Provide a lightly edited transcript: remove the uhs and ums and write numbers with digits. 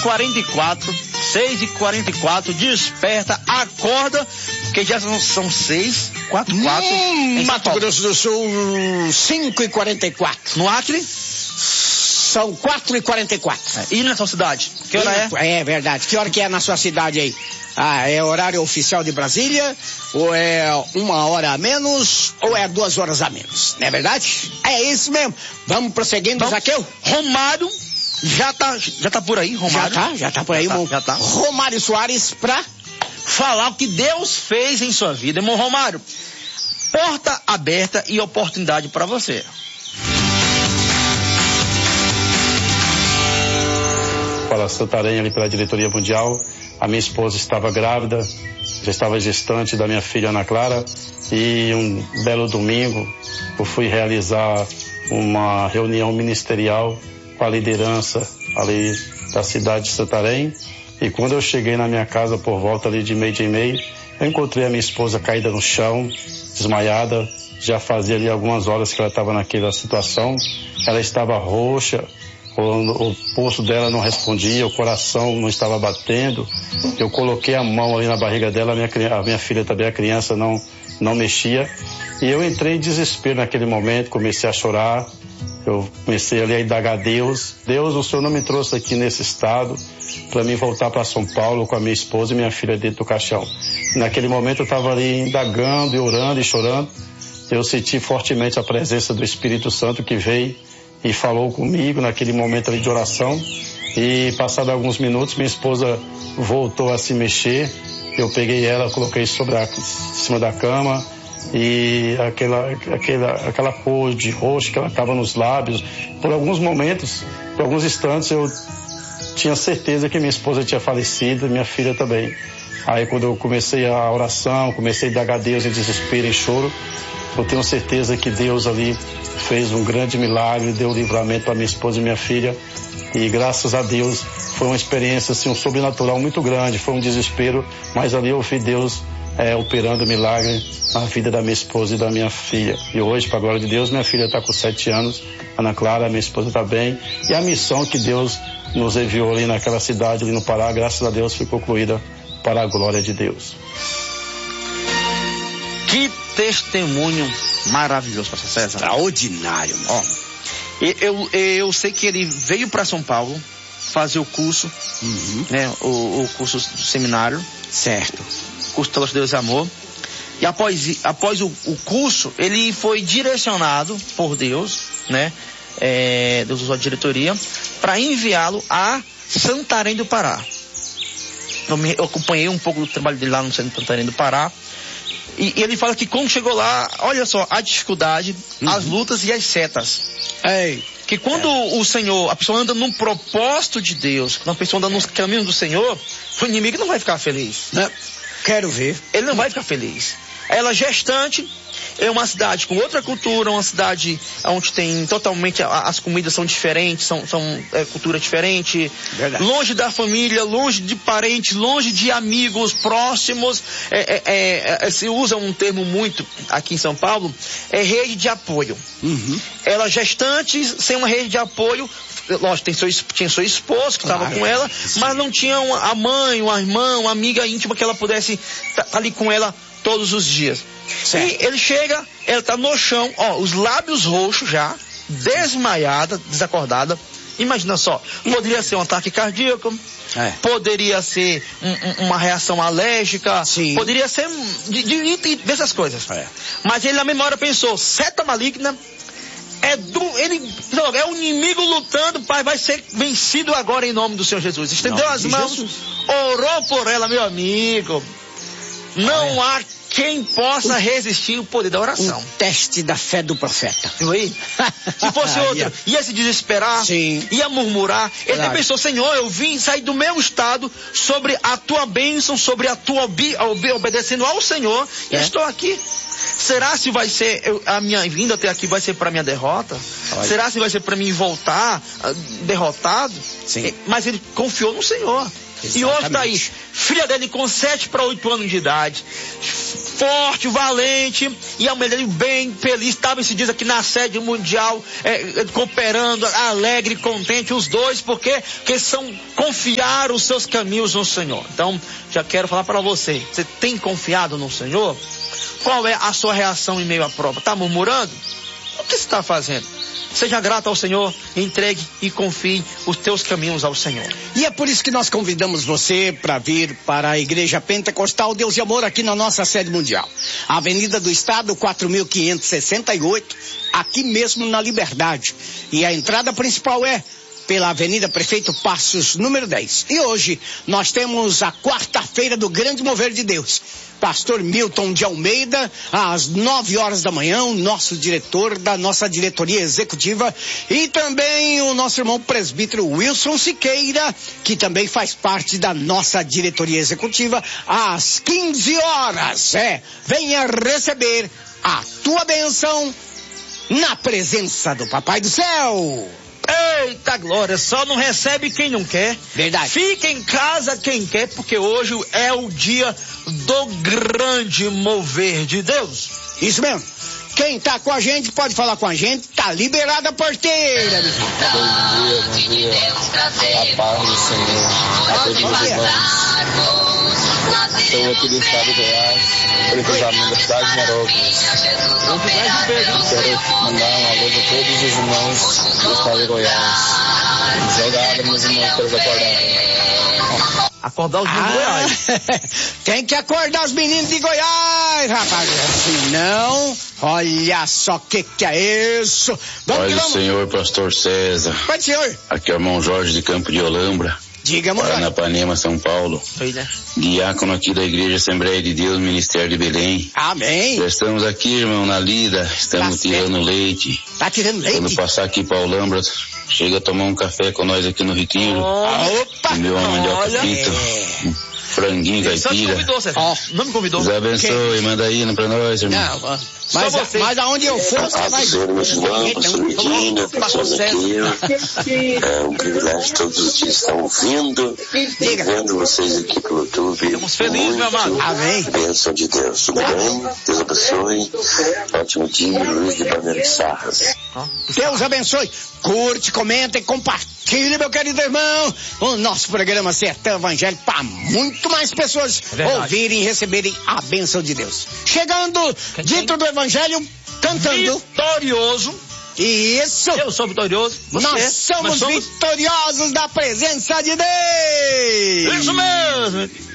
6h44, 6h44, desperta, acorda, porque já são 6h44. Mato Grosso do Sul, 5h44. No Acre? São 4h44. E na sua cidade? Que hora é? É verdade. Que hora que é na sua cidade aí? Ah, é horário oficial de Brasília? Ou é 1 hora a menos? Ou é 2 horas a menos? Não é verdade? É isso mesmo. Vamos prosseguindo, então, Zaqueu? Romário já tá por aí, Romário. Já tá por aí, já tá. Romário Soares pra falar o que Deus fez em sua vida. Irmão Romário, porta aberta e oportunidade para você. Para Santarém, ali pela diretoria mundial, a minha esposa estava grávida, já estava gestante da minha filha Ana Clara, e um belo domingo eu fui realizar uma reunião ministerial com a liderança ali da cidade de Santarém, e quando eu cheguei na minha casa por volta ali de 12h30, eu encontrei a minha esposa caída no chão, desmaiada. Já fazia ali algumas horas que ela estava naquela situação, ela estava roxa, o pulso dela não respondia, o coração não estava batendo. Eu coloquei a mão ali na barriga dela, a minha filha também, a criança, não mexia. E eu entrei em desespero naquele momento, comecei a chorar. Eu comecei ali a indagar a Deus. Deus, o Senhor não me trouxe aqui nesse estado para mim voltar para São Paulo com a minha esposa e minha filha dentro do caixão. Naquele momento eu estava ali indagando e orando e chorando. Eu senti fortemente a presença do Espírito Santo que veio e falou comigo naquele momento ali de oração. E passados alguns minutos, minha esposa voltou a se mexer. Eu peguei ela, coloquei em cima da cama, e aquela cor de roxo que ela estava nos lábios, por alguns momentos, por alguns instantes, eu tinha certeza que minha esposa tinha falecido e minha filha também. Aí quando eu comecei a oração, comecei a indagar a Deus em desespero e choro, eu tenho certeza que Deus ali fez um grande milagre, deu livramento para minha esposa e minha filha, e graças a Deus foi uma experiência assim, um sobrenatural muito grande, foi um desespero, mas ali eu vi Deus operando milagre na vida da minha esposa e da minha filha. E hoje, para a glória de Deus, minha filha está com 7 anos, Ana Clara, minha esposa está bem, e a missão que Deus nos enviou ali naquela cidade, ali no Pará, graças a Deus foi concluída para a glória de Deus. Que testemunho maravilhoso, pastor César. Extraordinário. Ó, eu sei que ele veio para São Paulo fazer o curso, né, o curso do seminário. Certo. Curso Teologia de Deus e Amor. E após o curso, ele foi direcionado por Deus, né, Deus usou a diretoria, para enviá-lo a Santarém do Pará. Eu acompanhei um pouco do trabalho dele lá no centro de Santarém do Pará. E ele fala que quando chegou lá, olha só, a dificuldade, as lutas e as setas. Que quando o Senhor, a pessoa anda num propósito de Deus, quando a pessoa anda nos caminhos do Senhor, o inimigo não vai ficar feliz. Não, quero ver. Ele não vai ficar feliz. Ela gestante, é uma cidade com outra cultura, uma cidade onde tem totalmente, as comidas são diferentes, são cultura diferente. Verdade. Longe da família, longe de parentes, longe de amigos próximos. Se usa um termo muito aqui em São Paulo, rede de apoio. Ela gestante, sem uma rede de apoio. Lógico, tinha seu esposo que estava com ela, mas não tinha a mãe, uma irmã, uma amiga íntima que ela pudesse estar ali com ela todos os dias. Certo. E ele chega, ela está no chão, os lábios roxos já, desmaiada, desacordada. Imagina só, poderia ser um ataque cardíaco, poderia ser uma reação alérgica, poderia ser dessas coisas. Mas ele na mesma hora pensou, seta maligna, é o inimigo lutando, pai, vai ser vencido agora em nome do Senhor Jesus. Estendeu as mãos, orou por ela, meu amigo. Não há quem possa resistir o poder da oração. Um teste da fé do profeta. Viu aí? Se fosse outro, ia se desesperar, ia murmurar. Ele até pensou, Senhor, eu vim sair do meu estado sobre a tua bênção, sobre a tua obedecendo ao Senhor, e estou aqui. Será se vai ser, a minha vinda até aqui vai ser para minha derrota? Será se vai ser para mim voltar derrotado? Mas ele confiou no Senhor. Exatamente. E hoje está aí, filha dele com 7 para 8 anos de idade, forte, valente, e a mulher dele bem feliz, estava esses dias aqui na sede mundial, cooperando, alegre, contente, os dois, porque confiaram os seus caminhos no Senhor. Então, já quero falar para você tem confiado no Senhor? Qual é a sua reação em meio à prova? Está murmurando? O que você está fazendo? Seja grato ao Senhor, entregue e confie os teus caminhos ao Senhor. E é por isso que nós convidamos você para vir para a Igreja Pentecostal Deus e Amor aqui na nossa sede mundial. Avenida do Estado, 4568, aqui mesmo na Liberdade. E a entrada principal é pela Avenida Prefeito Passos, número 10. E hoje nós temos a quarta-feira do Grande Mover de Deus. Pastor Milton de Almeida, às 9 horas da manhã, o nosso diretor da nossa diretoria executiva, e também o nosso irmão presbítero Wilson Siqueira, que também faz parte da nossa diretoria executiva, às 15 horas. Venha receber a tua bênção na presença do Papai do Céu. Eita glória, só não recebe quem não quer. Verdade. Fica em casa quem quer, porque hoje é o dia do grande mover de Deus. Isso mesmo. Quem tá com a gente pode falar com a gente, tá liberada a porteira. Bom dia. A paz do Senhor. A todos os irmãos. Estou aqui do estado de Goiás, precisamente da cidade de Merópolis. Quero mandar um alô para todos os irmãos do estado de Goiás. Jogar meus irmãos para eles acordarem. Acordar os meninos de Goiás. Tem que acordar os meninos de Goiás, rapaz. Senão, olha só que é isso. Paz do Senhor, pastor César. Paz do Senhor. Aqui é o irmão Jorge de Campo de Olambra. Diga, irmão. Paranapanema, São Paulo. Foi, né? Diácono aqui da Igreja Assembleia de Deus, Ministério de Belém. Amém. Já estamos aqui, irmão, na lida. Estamos tirando leite. Tá tirando leite? Quando passar aqui para Olambra, chega a tomar um café com nós aqui no Retiro. Opa! Comeu uma mandioca frita. Franguinho, caipira. Não me convidou. Deus abençoe, manda aí pra nós, irmão. Não, mas aonde eu for, você vai ver. Meus irmãos, pastor Medina, pastor Zaqueu. É um privilégio todos os dias estar ouvindo e vendo vocês aqui pelo YouTube. Estamos felizes, meu amado. Amém. Bênção de Deus. Tudo bem? Deus abençoe. Ótimo dia, Luiz de Bandeira de Sarras. Deus abençoe. Curte, comenta e compartilhe, meu querido irmão, o nosso programa Sertão Evangélico para muito mais pessoas ouvirem e receberem a bênção de Deus. Chegando, dentro do Evangelho, cantando. Vitorioso. Isso. Eu sou vitorioso. Nós somos vitoriosos da presença de Deus. Isso mesmo.